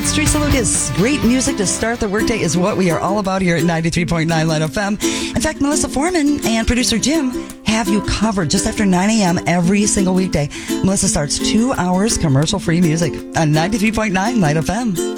It's Teresa Lucas. Great music to start the workday is what we are all about here at 93.9 Light FM. In fact, Melissa Foreman and producer Jim have you covered just after 9 a.m. every single weekday. Melissa starts 2 hours commercial-free music on 93.9 Light FM.